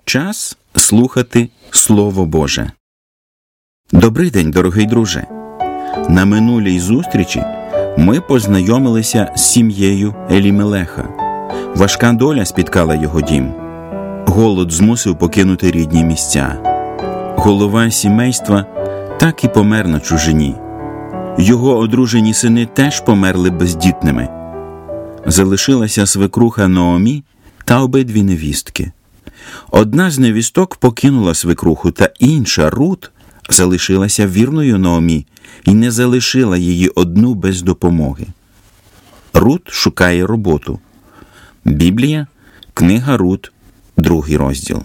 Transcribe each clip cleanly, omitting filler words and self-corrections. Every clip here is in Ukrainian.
Час слухати Слово Боже. Добрий день, дорогий друже! На минулій зустрічі ми познайомилися з сім'єю Елімелеха. Важка доля спіткала його дім. Голод змусив покинути рідні місця. Голова сімейства так і помер на чужині. Його одружені сини теж померли бездітними. Залишилася свекруха Ноомі та обидві невістки. Одна з невісток покинула свекруху, та інша, Рут, залишилася вірною Ноомі і не залишила її одну без допомоги. Рут шукає роботу. Біблія, книга Рут, 2 розділ.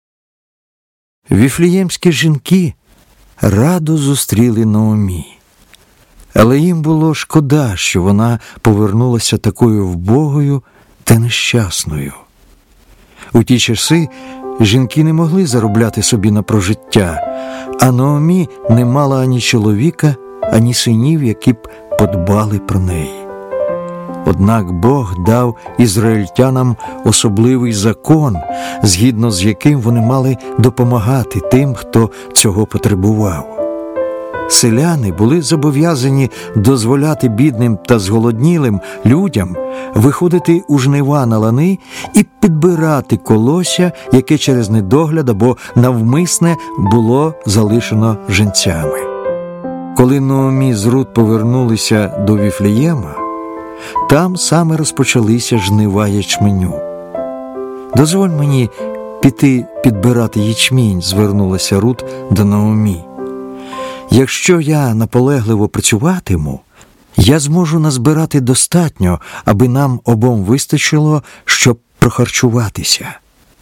Віфлеємські жінки радо зустріли Ноомі. Але їм було шкода, що вона повернулася такою вбогою та нещасною. У ті часи жінки не могли заробляти собі на прожиття, а Ноомі не мала ані чоловіка, ані синів, які б подбали про неї. Однак Бог дав ізраїльтянам особливий закон, згідно з яким вони мали допомагати тим, хто цього потребував. Селяни були зобов'язані дозволяти бідним та зголоднілим людям виходити у жнива на лани і підбирати колосся, яке через недогляд або навмисне було залишено жінцями. Коли Ноомі з Рут повернулися до Віфлеєма, там саме розпочалися жнива ячменю. «Дозволь мені піти підбирати ячмінь», – звернулася Рут до Ноомі. «Якщо я наполегливо працюватиму, я зможу назбирати достатньо, аби нам обом вистачило, щоб прохарчуватися».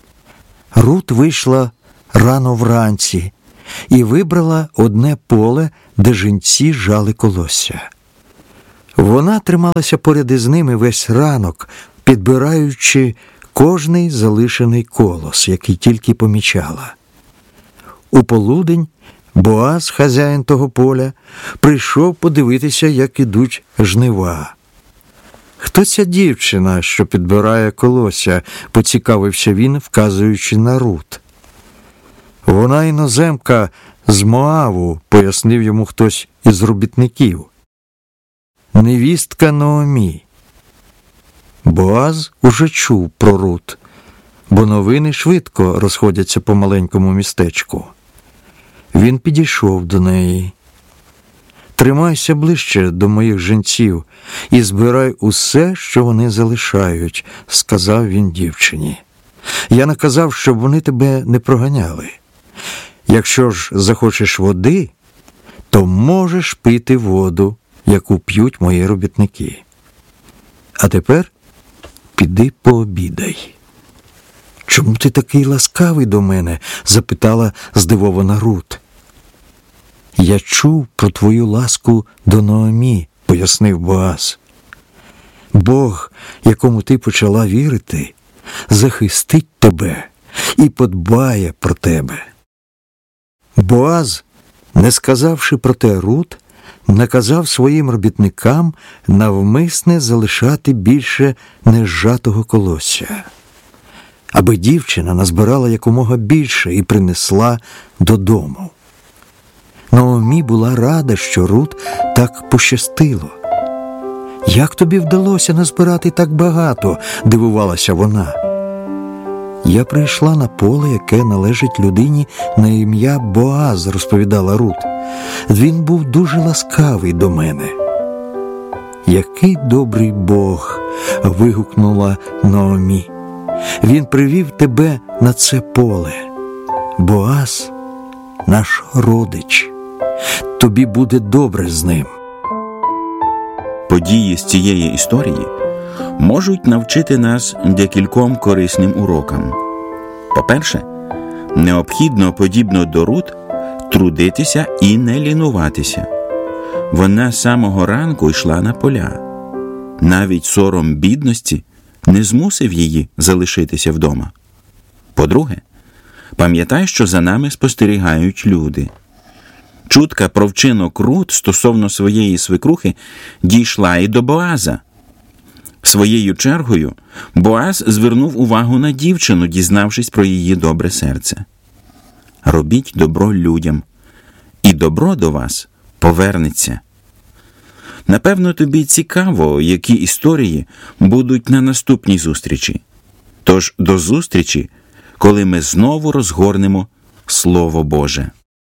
Рут вийшла рано вранці і вибрала одне поле, де жінці жали колосся. Вона трималася поряд із ними весь ранок, підбираючи кожний залишений колос, який тільки помічала. У полудень Боаз, хазяїн того поля, прийшов подивитися, як ідуть жнива. «Хто ця дівчина, що підбирає колосся?» – поцікавився він, вказуючи на Рут. «Вона іноземка з Моаву», – пояснив йому хтось із робітників. «Невістка Ноомі». Боаз уже чув про Рут, бо новини швидко розходяться по маленькому містечку. Він підійшов до неї. «Тримайся ближче до моїх жінців і збирай усе, що вони залишають», – сказав він дівчині. «Я наказав, щоб вони тебе не проганяли. Якщо ж захочеш води, то можеш пити воду, яку п'ють мої робітники. А тепер піди пообідай». «Чому ти такий ласкавий до мене?» – запитала здивована Рут. «Я чув про твою ласку до Ноомі», – пояснив Боаз. «Бог, якому ти почала вірити, захистить тебе і подбає про тебе». Боаз, не сказавши про те Рут, наказав своїм робітникам навмисне залишати більше нежатого колосся, аби дівчина назбирала якомога більше і принесла додому. Ноомі була рада, що Рут так пощастило. «Як тобі вдалося назбирати так багато?» – дивувалася вона. «Я прийшла на поле, яке належить людині на ім'я Боаз», – розповідала Рут. «Він був дуже ласкавий до мене». «Який добрий Бог!» – вигукнула Ноомі. «Він привів тебе на це поле. Боаз – наш родич. Тобі буде добре з ним». Події з цієї історії можуть навчити нас декільком корисним урокам. По-перше, необхідно, подібно до Рут, трудитися і не лінуватися. Вона з самого ранку йшла на поля. Навіть сором бідності не змусив її залишитися вдома. По-друге, пам'ятай, що за нами спостерігають люди. Чутка про вчинок Рут стосовно своєї свекрухи дійшла і до Боаза. Своєю чергою Боаз звернув увагу на дівчину, дізнавшись про її добре серце. Робіть добро людям, і добро до вас повернеться. Напевно, тобі цікаво, які історії будуть на наступній зустрічі. Тож до зустрічі, коли ми знову розгорнемо Слово Боже.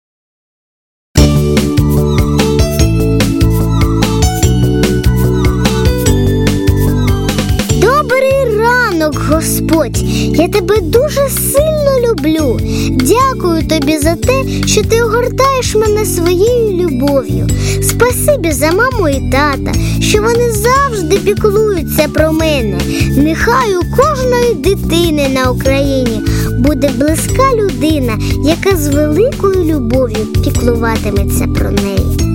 Добрий ранок, Господь! Я тебе дуже сильно люблю. Дякую тобі за те, що ти огортаєш мене своєю любов'ю. Спасибі за маму і тата, що вони завжди піклуються про мене. Нехай у кожної дитини на Україні буде близька людина, яка з великою любов'ю піклуватиметься про неї.